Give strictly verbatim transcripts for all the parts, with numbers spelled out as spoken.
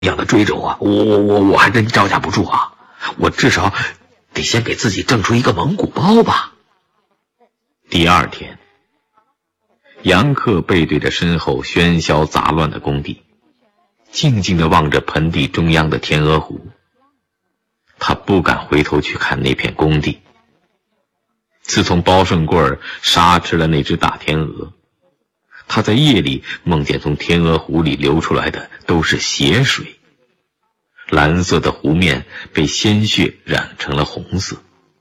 样的追着我，我我我我还真招架不住啊！我至少得先给自己挣出一个蒙古包吧。 第二天，杨克背对着身后喧嚣杂乱的工地，静静地望着盆地中央的天鹅湖。他不敢回头去看那片工地。自从包顺贵杀吃了那只大天鹅，他在夜里梦见从天鹅湖里流出来的都是血水，蓝色的湖面被鲜血染成了红色。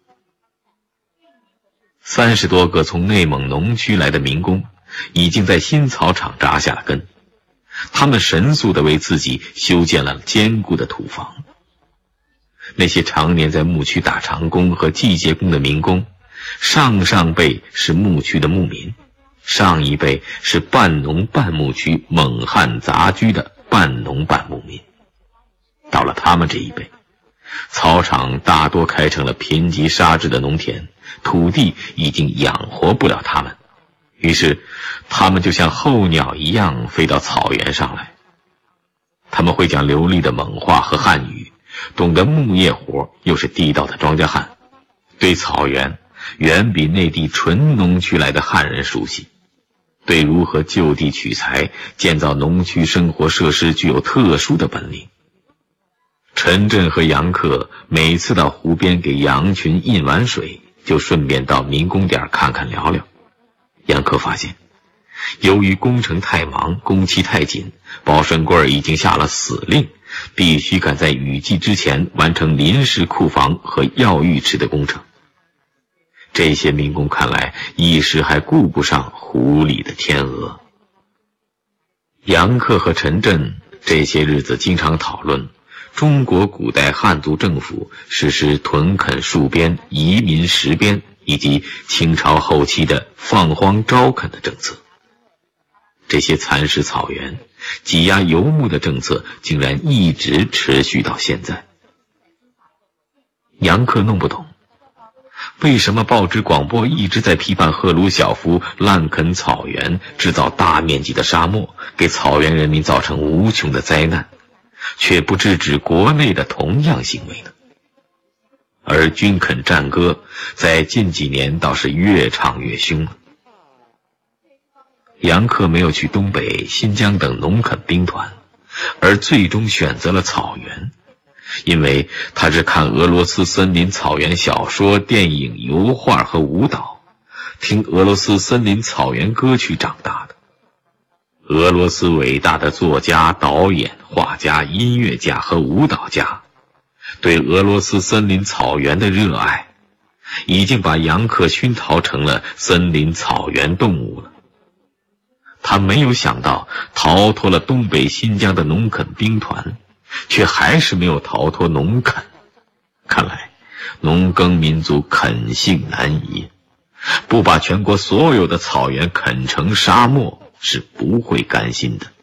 三十多个从内蒙农区来的民工已经在新草场扎下了根，他们神速地为自己修建了坚固的土房。那些常年在牧区打长工和季节工的民工，上上辈是牧区的牧民，上一辈是半农半牧区蒙汉杂居的半农半牧民。到了他们这一辈，草场大多开成了贫瘠沙质的农田，土地已经养活不了他们，于是他们就像候鸟一样飞到草原上来。他们会讲流利的蒙话和汉语，懂得牧业活，又是地道的庄稼汉，对草原远比内地纯农区来的汉人熟悉，对如何就地取材建造农区生活设施具有特殊的本领。陈震和杨克每次到湖边给羊群印完水，就顺便到民工点看看聊聊。杨克发现，由于工程太忙，工期太紧，包顺贵已经下了死令，必须赶在雨季之前完成临时库房和药浴池的工程。这些民工看来一时还顾不上湖里的天鹅。杨克和陈震这些日子经常讨论中国古代汉族政府实施屯垦戍边、移民实边，以及清朝后期的放荒招垦的政策。这些蚕食草原、挤压游牧的政策竟然一直持续到现在。杨克弄不懂，为什么报纸广播一直在批判赫鲁晓夫滥垦草原，制造大面积的沙漠，给草原人民造成无穷的灾难，却不制止国内的同样行为呢？而军垦战歌在近几年倒是越唱越凶了。杨克没有去东北、新疆等农垦兵团，而最终选择了草原，因为他是看俄罗斯森林草原小说、电影、油画和舞蹈，听俄罗斯森林草原歌曲长大的。俄罗斯伟大的作家、导演、画家、音乐家和舞蹈家对俄罗斯森林草原的热爱，已经把杨克熏陶成了森林草原动物了。他没有想到逃脱了东北、新疆的农垦兵团，却还是没有逃脱农垦。看来农耕民族垦性难移，不把全国所有的草原垦成沙漠是不会甘心的。